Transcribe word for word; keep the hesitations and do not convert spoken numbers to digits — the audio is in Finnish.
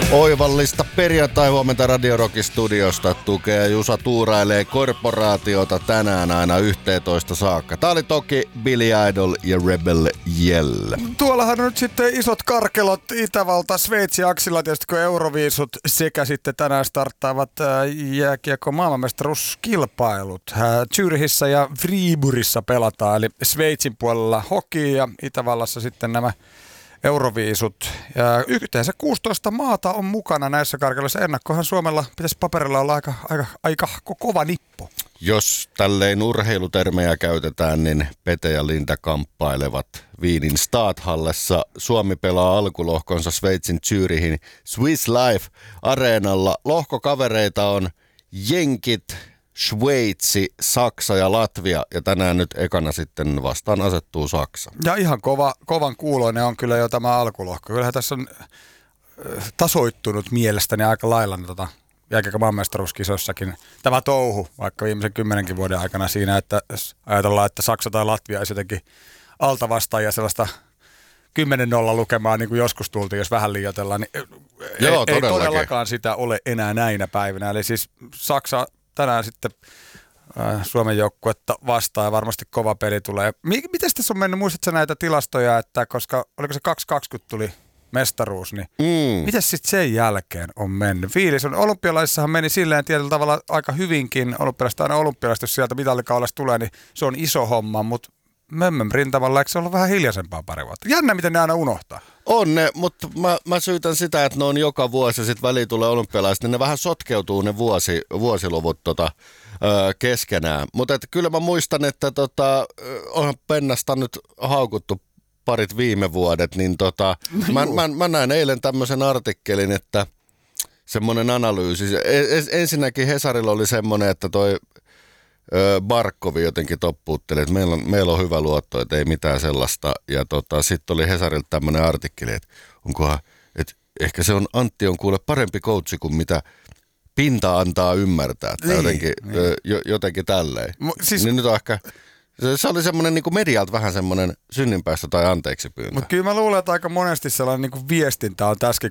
Oivallista perjantai-huomenta Radio Rockin studiosta tukee Jusa tuurailee korporaatiota tänään aina yhteentoista saakka. Tää oli toki Billy Idol ja Rebel Yell. Tuollahan on nyt sitten isot karkelot Itävalta, Sveitsi, Aksilla tietysti kun Euroviisut sekä sitten tänään starttaavat jääkiekko maailmanmestaruuskilpailut. Zürichissä ja Friburissa pelataan, eli Sveitsin puolella hoki ja Itävallassa sitten nämä Euroviisut. Ja yhteensä kuusitoista maata on mukana näissä karkeloissa. Ennakkohan Suomella pitäisi paperilla olla aika, aika, aika kova nippu. Jos tälleen urheilutermejä käytetään, niin Pete ja Linda kamppailevat Viinin Stadhallessa. Suomi pelaa alkulohkonsa Sveitsin Zürichin Swiss Life -areenalla. Lohkokavereita on Jenkit, Sveitsi, Saksa ja Latvia, ja tänään nyt ekana sitten vastaan asettuu Saksa. Ja ihan kova, kovan kuuloinen on kyllä jo tämä alkulohko. Kyllähän tässä on äh, tasoittunut mielestäni aika lailla tota, jääkiekko maailmanmestaruuskisossakin tämä touhu, vaikka viimeisen kymmenenkin vuoden aikana siinä, että jos ajatellaan, että Saksa tai Latvia olisi jotenkin alta vastaan ja sellaista kymmenen nolla lukemaan, niin kuin joskus tultiin, jos vähän liioitellaan, niin Joo, ei, ei todellakaan sitä ole enää näinä päivinä. Eli siis Saksa tänään sitten äh, Suomen joukkuetta vastaan ja varmasti kova peli tulee. M- Miten tässä on mennyt? Muistatko näitä tilastoja, että koska oliko se kaksituhattakaksikymmentä tuli mestaruus, niin mm. miten sitten sen jälkeen on mennyt? Fiilis on, olympialaisissahan meni silleen tietyllä tavalla aika hyvinkin. Olympialaiset aina olympialaiset, jos sieltä mitallikaudesta tulee, niin se on iso homma, mutta mömmön rintamalla, eikö se ollut vähän hiljaisempaa pari vuotta? Jännä, miten ne aina unohtaa. On ne, mutta mä, mä syytän sitä, että ne on joka vuosi ja sitten väliin tulee olympialaiset, niin ne vähän sotkeutuu ne vuosi, vuosiluvut tota, ö, keskenään. Mutta kyllä mä muistan, että tota, onhan Pennasta nyt haukuttu parit viime vuodet, niin tota, mä, mä, mä näin eilen tämmöisen artikkelin, että semmoinen analyysi. Ensinnäkin Hesarilla oli semmoinen, että toi Barkovi jotenkin toppuutteli, että meillä on, meillä on hyvä luotto, että ei mitään sellaista. Ja tota, sitten oli Hesarilta tämmöinen artikkeli, että onkohan, että ehkä se on, Antti on kuule parempi coachi kuin mitä pinta antaa ymmärtää. Niin, jotenkin, niin. Jo, jotenkin tälleen. M- siis... niin nyt on ehkä, se, se oli semmoinen niin kuin medialta vähän semmoinen synninpäästö tai anteeksi pyyntö. Mutta kyllä mä luulen, että aika monesti sellainen niin kuin viestintä on tässäkin